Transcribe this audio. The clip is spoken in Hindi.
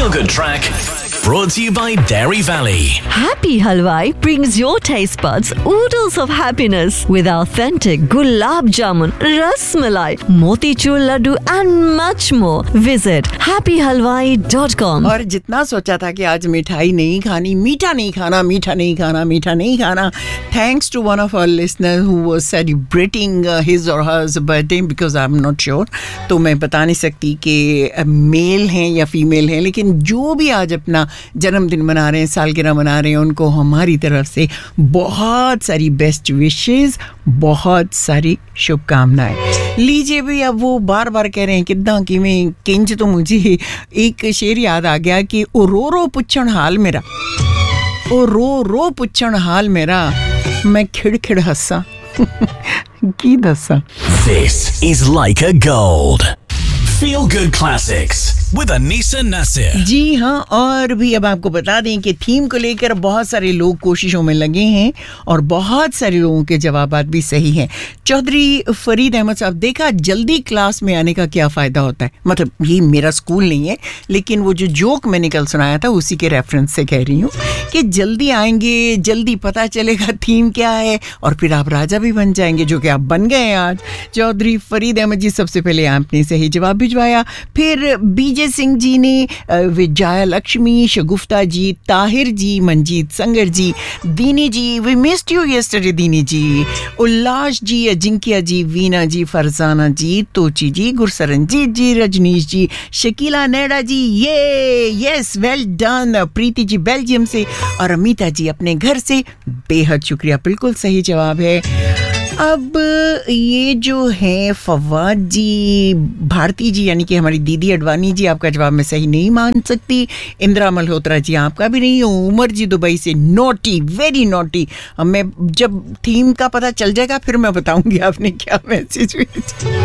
Feel Good Track, brought to you by Dairy Valley. Happy Halwai brings your taste buds oodles of happiness with authentic gulab jamun, ras malai, motichur laddu and much more. Visit happyhalwai.com. और जितना सोचा था कि आज मिठाई नहीं खानी, मीठा नहीं खाना, मीठा नहीं खाना, मीठा नहीं खाना, thanks to one of our listeners who was celebrating his or her birthday because I'm not sure, तो मैं बता नहीं सकती कि मेल हैं या फीमेल हैं, लेकिन जो भी आज अपना जन्मदिन मना रहे हैं, सालगिरह मना रहे हैं, उनको हमारी तरफ से बहुत सारी बेस्ट विशेस, बहुत सारी शुभकामनाएं। लीजिए भी, अब वो बार बार कह रहे हैं कितना कि मैं किंज, तो मुझे एक शेर याद आ गया कि ओ रो रो पुच्छण हाल मेरा, ओ रो रो पुच्छण हाल मेरा, मैं खिड़ हंसा की दसा। This is Like a Gold. Feel Good Classics with Anisa Nasir. जी हाँ, और भी अब आपको बता दें कि थीम को लेकर बहुत सारे लोग कोशिशों में लगे हैं और बहुत सारे लोगों के जवाबात भी सही हैं। चौधरी फरीद अहमद साहब, देखा जल्दी क्लास में आने का क्या फ़ायदा होता है, मतलब ये मेरा स्कूल नहीं है, लेकिन वो जो जोक मैंने कल सुनाया था उसी के रेफरेंस से कह रही हूँ कि जल्दी आएंगे, जल्दी पता चलेगा थीम क्या है और फिर आप राजा भी बन जाएंगे, जो कि आप बन गए आज। चौधरी फरीद अहमद जी, सबसे पहले आपने सही जवाब भिजवाया, फिर बीजे सिंह जी ने, विजया लक्ष्मी, शगुफ्ता जी, ताहिर जी, मंजीत संगर जी, दीनी जी, वी मिस्ड यू यस्टरडे दीनी जी, उल्लास जी, अजिंक्या जी, वीना जी, फरजाना जी, तोची जी, गुरसरनजीत जी, रजनीश जी, शकीला नेड़ा जी, ये yes well done, Preeti ji Belgium से, और अमिता जी अपने घर से, बेहद शुक्रिया, बिल्कुल सही जवाब है। अब ये जो है फवाद जी, भारती जी यानी कि हमारी दीदी अडवाणी जी, आपका जवाब मैं सही नहीं मान सकती। इंदिरा मल्होत्रा जी, आपका भी नहीं। उमर जी दुबई से, नोटी, वेरी नोटी। मैं जब थीम का पता चल जाएगा फिर मैं बताऊंगी आपने क्या मैसेज भेजा।